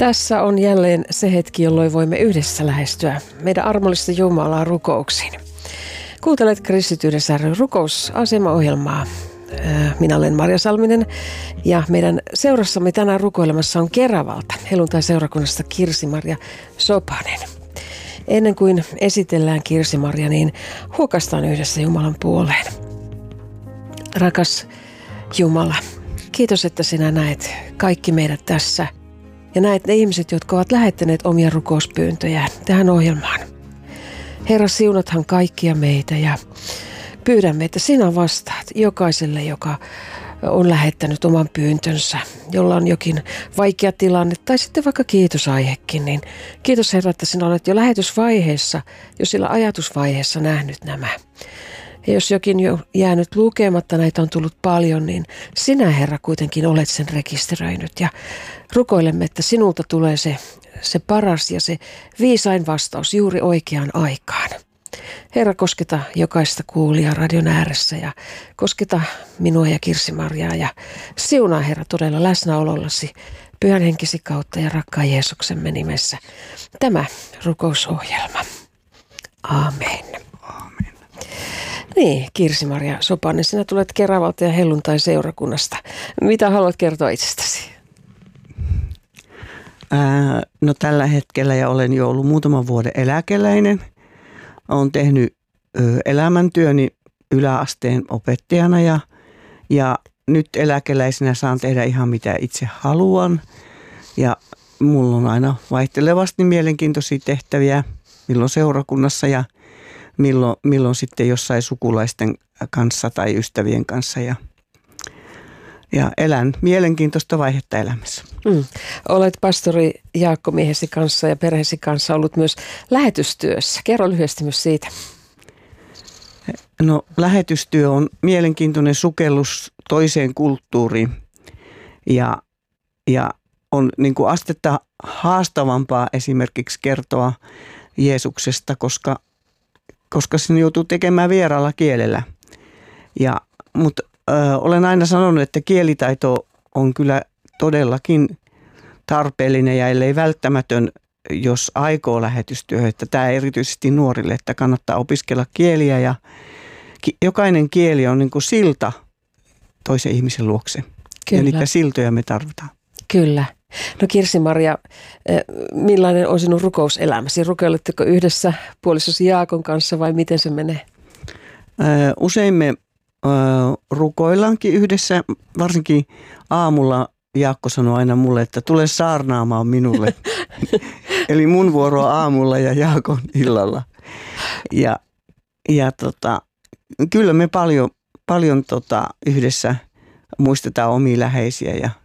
Tässä on jälleen se hetki, jolloin voimme yhdessä lähestyä meidän armollista Jumalaa rukouksiin. Kuuntelet Kristityyden ry rukousasemaohjelmaa. Minä olen Marja Salminen ja meidän seurassamme tänään rukoilemassa on Keravalta helluntai-seurakunnasta Kirsi-Maria Sopanen. Ennen kuin esitellään Kirsi-Maria, niin huokaistaan yhdessä Jumalan puoleen. Rakas Jumala, kiitos, että sinä näet kaikki meidät tässä ja näet ne ihmiset, jotka ovat lähettäneet omia rukouspyyntöjään tähän ohjelmaan. Herra, siunathan kaikkia meitä ja pyydämme, että sinä vastaat jokaiselle, joka on lähettänyt oman pyyntönsä, jolla on jokin vaikea tilanne tai sitten vaikka kiitosaihekin. Niin kiitos Herra, että sinä olet jo lähetysvaiheessa, jo sillä ajatusvaiheessa nähnyt nämä. Ja jos jokin jo jäänyt lukematta, näitä on tullut paljon, niin sinä Herra kuitenkin olet sen rekisteröinyt. Ja rukoilemme, että sinulta tulee se paras ja se viisain vastaus juuri oikeaan aikaan. Herra, kosketa jokaista kuulijaa radion ääressä ja kosketa minua ja Kirsi-Mariaa ja siunaa Herra todella läsnäolollasi pyhän henkisi kautta ja rakkaan Jeesuksemme nimessä tämä rukousohjelma. Aamen. Aamen. Niin, Kirsi-Maria Sopanen, sinä tulet Keravalta ja helluntai-seurakunnasta. Mitä haluat kertoa itsestäsi? No tällä hetkellä ja olen jo ollut muutaman vuoden eläkeläinen. Olen tehnyt elämäntyöni yläasteen opettajana ja nyt eläkeläisenä saan tehdä ihan mitä itse haluan. Ja mulla on aina vaihtelevasti mielenkiintoisia tehtäviä, milloin seurakunnassa ja milloin sitten jossain sukulaisten kanssa tai ystävien kanssa. Ja elän mielenkiintoista vaihetta elämässä. Olet pastori Jaakko miehesi kanssa ja perheesi kanssa ollut myös lähetystyössä. Kerro lyhyesti myös siitä. No, lähetystyö on mielenkiintoinen sukellus toiseen kulttuuriin ja on niin kuin astetta haastavampaa esimerkiksi kertoa Jeesuksesta, koska sen joutuu tekemään vieraalla kielellä. Mutta olen aina sanonut, että kielitaito on kyllä todellakin tarpeellinen ja ellei välttämätön, jos aikoo lähetystyöhön. Että tämä erityisesti nuorille, että kannattaa opiskella kieliä ja jokainen kieli on niin kuin silta toisen ihmisen luokse. Kyllä. Ja niitä siltoja me tarvitaan. Kyllä. No Kirsi-Maria, millainen on sinun rukouselämäsi? Rukoiletteko yhdessä puolisosi Jaakon kanssa vai miten se menee? Usein me rukoillaankin yhdessä, varsinkin aamulla Jaakko sanoi aina mulle, että tule saarnaamaan minulle. Eli mun vuoro aamulla ja Jaakon illalla. Kyllä me paljon yhdessä muistetaan omia läheisiä ja